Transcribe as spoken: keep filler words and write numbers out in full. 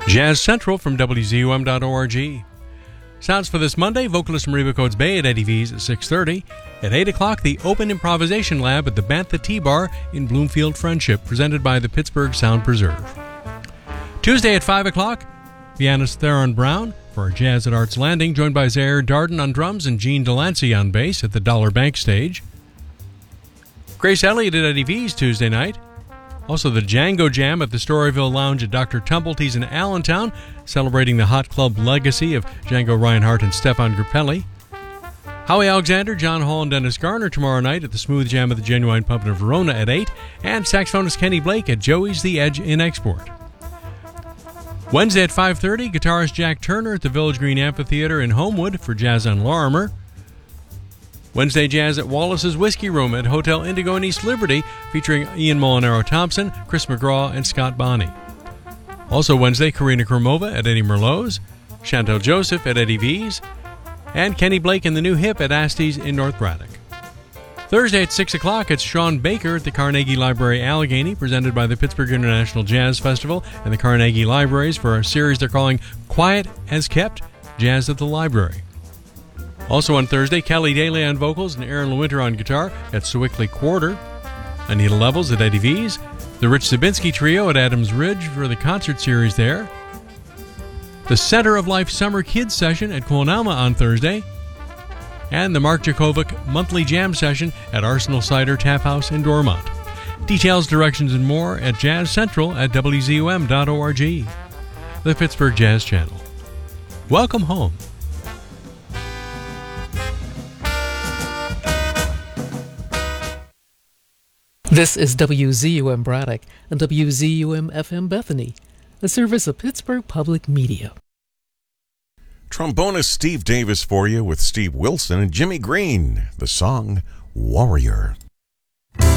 Jazz Central from W Z U M dot org. Sounds for this Monday, vocalist Marie Coates Bay at Eddie V's at six thirty. At eight o'clock, the Open Improvisation Lab at the Bantha Tea-Bar in Bloomfield Friendship, presented by the Pittsburgh Sound Preserve. Tuesday at five o'clock, pianist Theron Brown for Jazz at Arts Landing, joined by Zaire Darden on drums and Gene Delancey on bass at the Dollar Bank stage. Grace Elliott at Eddie V's Tuesday night. Also the Django Jam at the Storyville Lounge at Doctor Tumblety's in Allentown, celebrating the Hot Club legacy of Django Reinhardt and Stefan Grappelli. Howie Alexander, John Hall, and Dennis Garner tomorrow night at the Smooth Jam at the Genuine Pumpkin of Verona at eight, and saxophonist Kenny Blake at Joey's The Edge in Export. Wednesday at five thirty, guitarist Jack Turner at the Village Green Amphitheater in Homewood for Jazz on Lorimer. Wednesday Jazz at Wallace's Whiskey Room at Hotel Indigo in East Liberty, featuring Ian Molinaro Thompson, Chris McGraw, and Scott Bonney. Also Wednesday, Karina Krumova at Eddie Merlot's, Chantel Joseph at Eddie V's, and Kenny Blake and the New Hip at Asti's in North Braddock. Thursday at six o'clock, it's Sean Baker at the Carnegie Library Allegheny, presented by the Pittsburgh International Jazz Festival and the Carnegie Libraries for a series they're calling Quiet as Kept, Jazz at the Library. Also on Thursday, Kelly Daly on vocals and Aaron Lewinter on guitar at Sewickley Quarter. Anita Levels at Eddie V's. The Rich Zabinski Trio at Adams Ridge for the concert series there. The Center of Life Summer Kids Session at Quonalma on Thursday. And the Mark Jakovic Monthly Jam Session at Arsenal Cider Tap House in Dormont. Details, directions, and more at Jazz Central at W Z U M dot org. The Pittsburgh Jazz Channel. Welcome home. This is W Z U M Braddock and W Z U M F M Bethany, a service of Pittsburgh Public Media. Trombonist Steve Davis for you with Steve Wilson and Jimmy Green, the song Warrior.